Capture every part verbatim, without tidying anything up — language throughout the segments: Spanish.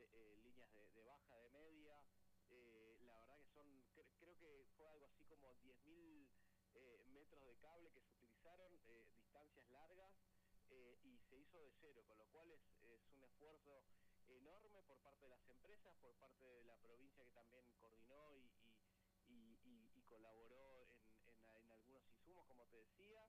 eh, líneas de, de baja, de media. Eh, la verdad que son, cre creo que fue algo así como diez mil eh, metros de cable que se utilizaron, eh, distancias largas, eh, y se hizo de cero, con lo cual es, es un esfuerzo enorme por parte de las empresas, por parte de la provincia que también coordinó y, y, y, y, y colaboró en, en, en algunos insumos, como te decía,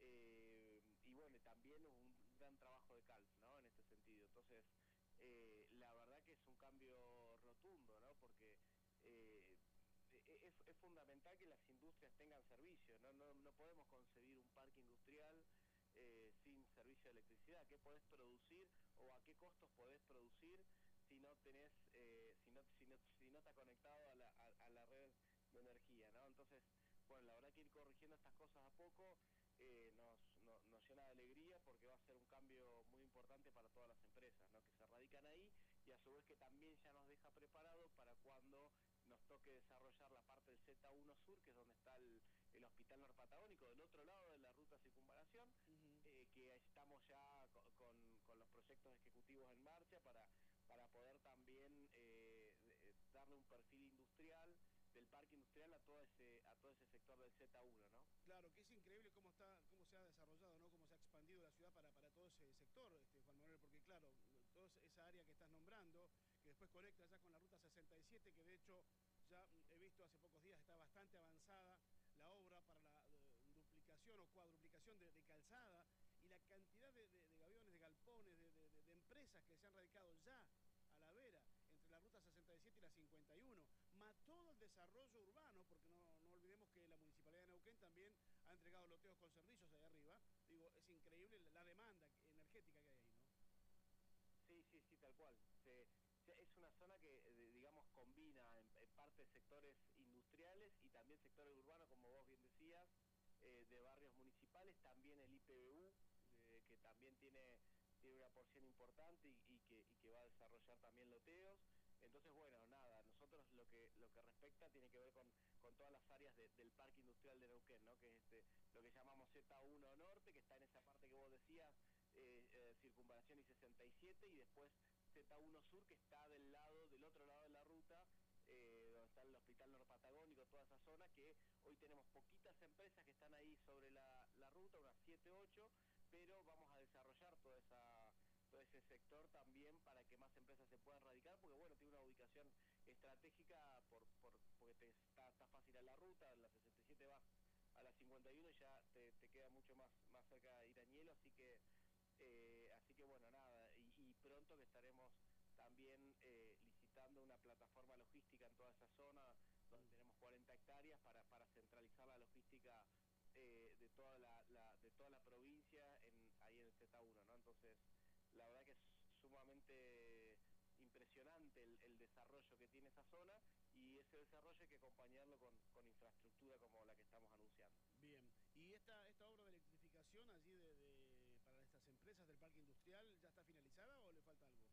eh, y bueno, también un gran trabajo de Calf, ¿no? En este sentido. Entonces, eh, la verdad que es un cambio rotundo, ¿no? Porque eh, es, es fundamental que las industrias tengan servicio, ¿no? No, no podemos concebir un parque industrial eh, sin servicio de electricidad. ¿Qué podés producir o a qué costos podés producir si no tenés, eh, si no, si no, si no está conectado a la, a, a la red de energía, ¿no? Entonces, bueno, la verdad que ir corrigiendo estas cosas a poco eh, nos, no, nos llena de alegría, porque va a ser un cambio muy importante para todas las empresas, ¿no? Que se radican ahí, y a su vez que también ya nos deja preparado para cuando nos toque desarrollar la parte del Z uno Sur, que es donde está el, el Hospital Norpatagónico, del otro lado de la ruta circunvalación, uh-huh. eh, que estamos ya con, con, con los proyectos ejecutivos en marcha para, para poder también eh, darle un perfil industrial del parque industrial a todo ese a todo ese sector del Z uno, ¿no? Claro, que es increíble cómo está cómo se ha desarrollado, ¿no? Cómo se ha expandido la ciudad para, para todo ese sector, este, Juan Manuel, porque claro, toda esa área que estás nombrando, que después conecta ya con la ruta sesenta y siete, que de hecho ya he visto hace pocos días está bastante avanzada la obra para la uh, duplicación o cuadruplicación de, de calzada, y la cantidad de, de, de gaviones, de galpones, de, de, de empresas que se han radicado ya a la vera, entre la ruta sesenta y siete y la cincuenta y uno, más todo el desarrollo urbano, porque no, no olvidemos que la Municipalidad de Neuquén también ha entregado loteos con servicios allá arriba. Digo, es increíble la demanda energética que hay ahí, ¿no? Sí, sí, sí, tal cual. Se, se, es una zona que, digamos, combina en, en parte sectores industriales y también sectores urbanos, como vos bien decías, eh, de barrios municipales, también el I P B U, eh, que también tiene, tiene una porción importante y, y, que, y que va a desarrollar también loteos. Entonces, bueno, nada, nosotros lo que lo que respecta tiene que ver con, con todas las áreas de, del Parque Industrial de Neuquén, ¿no? Que es este, lo que llamamos Z uno Norte, que está en esa parte que vos decías, eh, eh, Circunvalación y sesenta y siete, y después Z uno Sur, que está del lado, del otro lado de la ruta, eh, donde está el Hospital Norpatagónico, toda esa zona, que hoy tenemos poquitas empresas que están ahí sobre la, la ruta, unas siete, ocho, pero vamos a desarrollar toda esa... todo ese sector también para que más empresas se puedan radicar, porque bueno, tiene una ubicación estratégica por, por porque te está, está fácil a la ruta, en la sesenta y siete vas a la cincuenta y uno y ya te, te queda mucho más, más cerca de Irañelo, así que eh, así que bueno, nada, y, y pronto que estaremos también eh, licitando una plataforma logística en toda esa zona, donde mm. tenemos cuarenta hectáreas para, para centralizar la logística eh, de toda la, la de toda la provincia en, ahí en el Z uno, ¿no? Entonces, la verdad que es sumamente impresionante el, el desarrollo que tiene esa zona, y ese desarrollo hay que acompañarlo con, con infraestructura como la que estamos anunciando. Bien, ¿y esta, esta obra de electrificación allí de, de, para estas empresas del parque industrial ya está finalizada o le falta algo?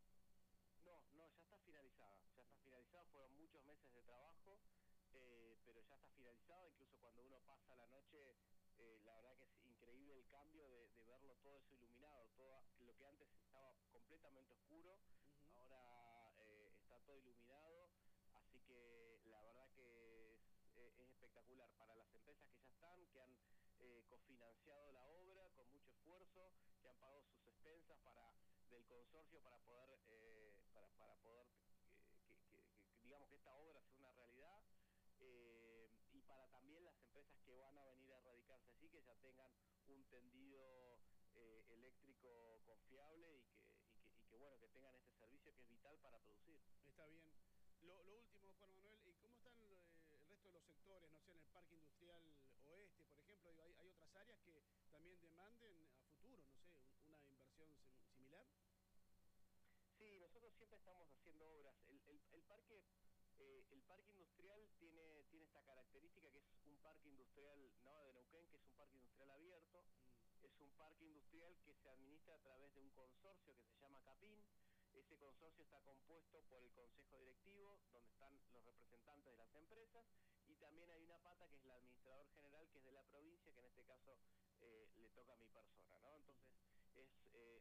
No, no, ya está finalizada, ya está finalizada, fueron muchos meses de trabajo, eh, pero ya está finalizada. Incluso cuando uno pasa la noche, eh, la verdad que es increíble el cambio de, de verlo todo eso iluminado, todo lo que antes estaba completamente oscuro, uh-huh. ahora eh, está todo iluminado, así que la verdad que es, eh, es espectacular para las empresas que ya están, que han eh, cofinanciado la obra con mucho esfuerzo, que han pagado sus expensas para del consorcio para poder eh, para, para poder eh, que, que, que digamos que esta obra sea una realidad, eh, y para también las empresas que van a venir a radicarse allí, que ya tengan un tendido eh, eléctrico confiable y que, y que y que bueno, que tengan este servicio que es vital para producir. Está bien. Lo, lo último, Juan Manuel, ¿y cómo están eh, el resto de los sectores? No sé, en el Parque Industrial Oeste, por ejemplo, digo, ¿hay, hay otras áreas que también demanden a futuro, no sé, una inversión similar? Sí, nosotros siempre estamos haciendo obras. El, el, el parque eh, el parque industrial tiene tiene esta característica, que es un parque industrial, ¿no?, de Neuquén, que es un parque industrial abierto. Mm. Es un parque industrial que se administra a través de un consorcio que se llama CAPIN. Ese consorcio está compuesto por el consejo directivo, donde están los representantes de las empresas, y también hay una pata que es el administrador general, que es de la provincia, que en este caso eh, le toca a mi persona, ¿no? Entonces, es, eh,